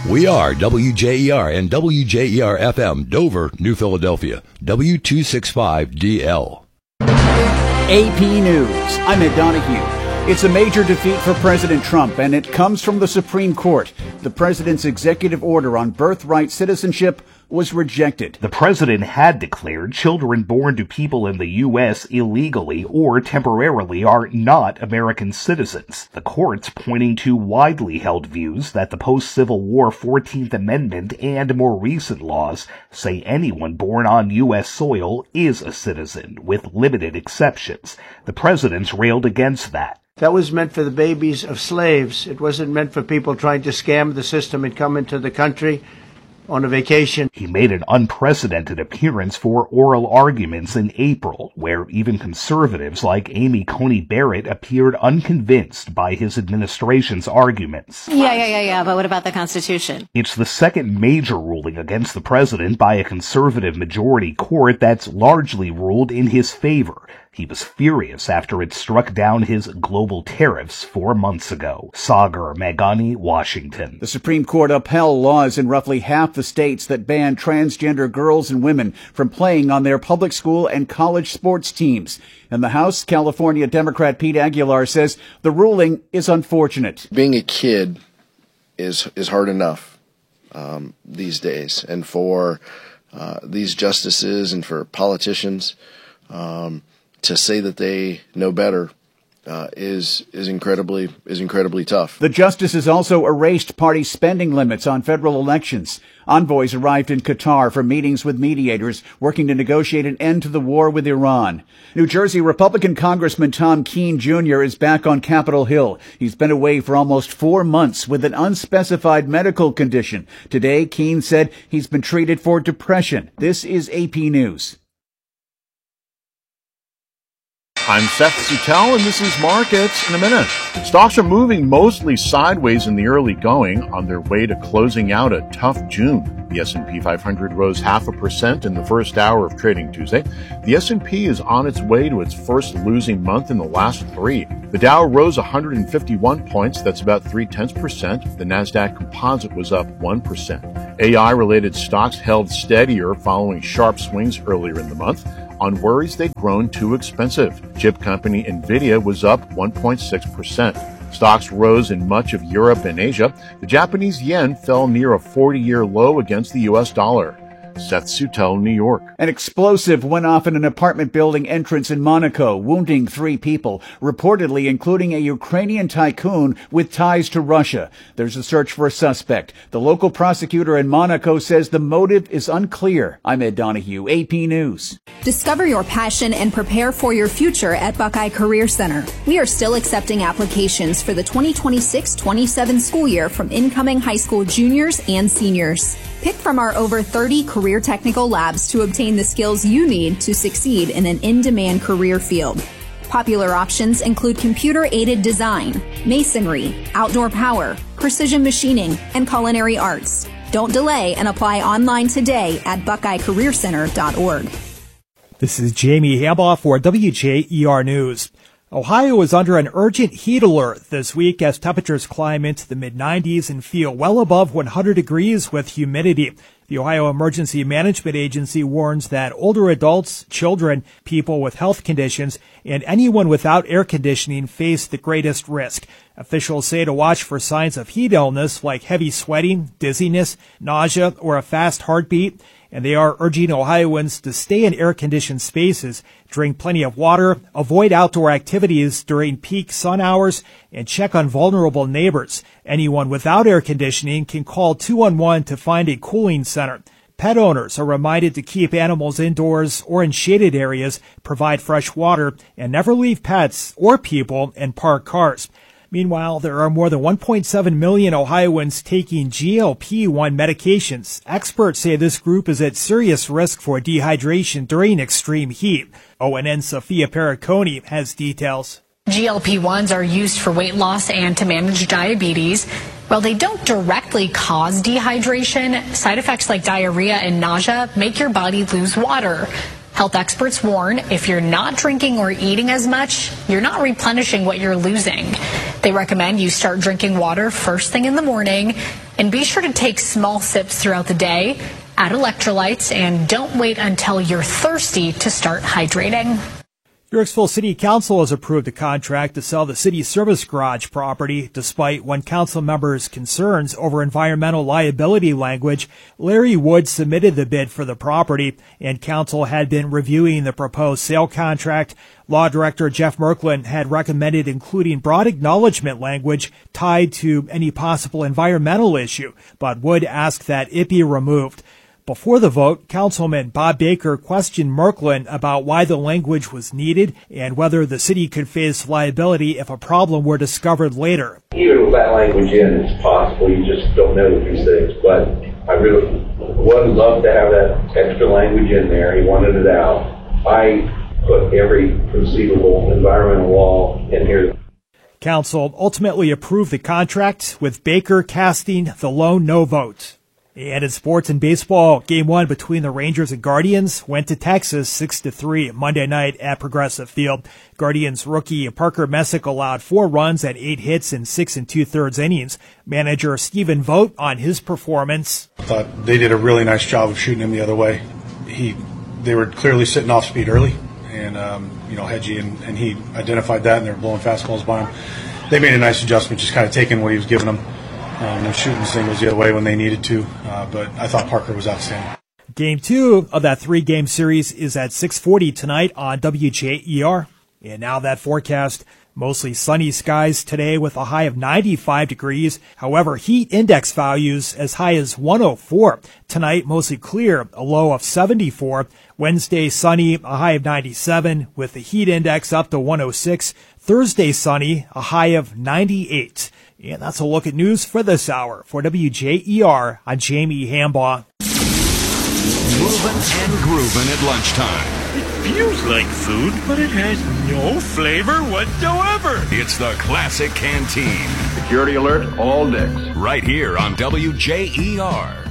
We are WJER and WJER-FM, Dover, New Philadelphia, W265DL. AP News. I'm Ed Donahue. It's a major defeat for President Trump, and it comes from the Supreme Court. The president's executive order on birthright citizenship was rejected. The president had declared children born to people in the U.S. illegally or temporarily are not American citizens. The courts, pointing to widely held views that the post-Civil War 14th Amendment and more recent laws say anyone born on U.S. soil is a citizen, with limited exceptions. The president railed against that. That was meant for the babies of slaves. It wasn't meant for people trying to scam the system and come into the country on a vacation. He made an unprecedented appearance for oral arguments in April, where even conservatives like Amy Coney Barrett appeared unconvinced by his administration's arguments. Yeah, but what about the Constitution? It's the second major ruling against the president by a conservative majority court that's largely ruled in his favor. He was furious after it struck down his global tariffs 4 months ago. Sagar Meghani, Washington. The Supreme Court upheld laws in roughly half the states that ban transgender girls and women from playing on their public school and college sports teams. In the House, California Democrat Pete Aguilar says the ruling is unfortunate. Being a kid is hard enough these days, and for these justices and for politicians to say that they know better is incredibly tough. The justices also erased party spending limits on federal elections. Envoys arrived in Qatar for meetings with mediators working to negotiate an end to the war with Iran. New Jersey Republican Congressman Tom Keene Jr. is back on Capitol Hill. He's been away for almost 4 months with an unspecified medical condition. Today, Keene said he's been treated for depression. This is AP News. I'm Seth Sutel, and this is Markets in a Minute. Stocks are moving mostly sideways in the early going on their way to closing out a tough June. The S&P 500 rose 0.5% in the first hour of trading Tuesday. The S&P is on its way to its first losing month in the last 3. The Dow rose 151 points, that's about 0.3%. The Nasdaq Composite was up 1%. AI-related stocks held steadier following sharp swings earlier in the month on worries they'd grown too expensive. Chip company Nvidia was up 1.6%. Stocks rose in much of Europe and Asia. The Japanese yen fell near a 40-year low against the U.S. dollar. Seth Sutel, New York. An explosive went off in an apartment building entrance in Monaco, wounding 3 people, reportedly including a Ukrainian tycoon with ties to Russia. There's a search for a suspect. The local prosecutor in Monaco says the motive is unclear. I'm Ed Donahue, AP News. Discover your passion and prepare for your future at Buckeye Career Center. We are still accepting applications for the 2026-27 school year from incoming high school juniors and seniors. Pick from our over 30 career technical labs to obtain the skills you need to succeed in an in-demand career field. Popular options include computer-aided design, masonry, outdoor power, precision machining, and culinary arts. Don't delay and apply online today at BuckeyeCareerCenter.org. This is Jamie Hambaugh for WJER News. Ohio is under an urgent heat alert this week as temperatures climb into the mid-90s and feel well above 100 degrees with humidity. The Ohio Emergency Management Agency warns that older adults, children, people with health conditions, and anyone without air conditioning face the greatest risk. Officials say to watch for signs of heat illness like heavy sweating, dizziness, nausea, or a fast heartbeat. And they are urging Ohioans to stay in air-conditioned spaces, drink plenty of water, avoid outdoor activities during peak sun hours, and check on vulnerable neighbors. Anyone without air conditioning can call 211 to find a cooling center. Pet owners are reminded to keep animals indoors or in shaded areas, provide fresh water, and never leave pets or people in parked cars. Meanwhile, there are more than 1.7 million Ohioans taking GLP-1 medications. Experts say this group is at serious risk for dehydration during extreme heat. ONN Sophia Periconi has details. GLP-1s are used for weight loss and to manage diabetes. While they don't directly cause dehydration, side effects like diarrhea and nausea make your body lose water. Health experts warn if you're not drinking or eating as much, you're not replenishing what you're losing. They recommend you start drinking water first thing in the morning and be sure to take small sips throughout the day. Add electrolytes and don't wait until you're thirsty to start hydrating. Yorksville City Council has approved a contract to sell the city service garage property. Despite one council member's concerns over environmental liability language, Larry Wood submitted the bid for the property, and council had been reviewing the proposed sale contract. Law Director Jeff Merklin had recommended including broad acknowledgement language tied to any possible environmental issue, but Wood asked that it be removed. Before the vote, Councilman Bob Baker questioned Merklin about why the language was needed and whether the city could face liability if a problem were discovered later. Even with that language in, it's possible. You just don't know these things. But I really would love to have that extra language in there. He wanted it out. I put every conceivable environmental law in here. Council ultimately approved the contract, with Baker casting the lone no vote. And in sports and baseball, Game 1 between the Rangers and Guardians went to Texas 6-3 Monday night at Progressive Field. Guardians rookie Parker Messick allowed 4 runs and 8 hits in 6 2/3 innings. Manager Stephen Vogt on his performance. I thought they did a really nice job of shooting him the other way. They were clearly sitting off speed early, and Hedgie and he identified that, and they were blowing fastballs by him. They made a nice adjustment, just kind of taking what he was giving them. And shooting singles the other way when they needed to, but I thought Parker was outstanding. Game 2 of that 3-game series is at 6:40 tonight on WJER. And now that forecast. Mostly sunny skies today with a high of 95 degrees. However, heat index values as high as 104. Tonight, mostly clear, a low of 74. Wednesday, sunny, a high of 97 with the heat index up to 106. Thursday, sunny, a high of 98. And that's a look at news for this hour. For WJER, I'm Jamie Hambaugh. Moving and grooving at lunchtime. It feels like food, but it has no flavor whatsoever. It's the Classic Canteen. Security alert, all decks. Right here on WJER.